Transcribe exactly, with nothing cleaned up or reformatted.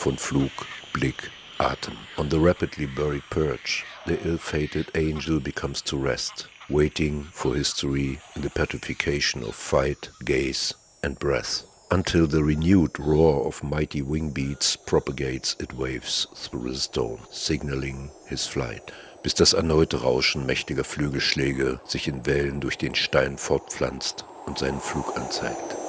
von Flug, Blick, Atem. On the rapidly buried perch, the ill-fated angel becomes to rest, waiting for history in the petrification of fight, gaze and breath, until the renewed roar of mighty wing beats propagates its waves through the stone, signaling his flight, bis das erneute Rauschen mächtiger Flügelschläge sich in Wellen durch den Stein fortpflanzt und seinen Flug anzeigt.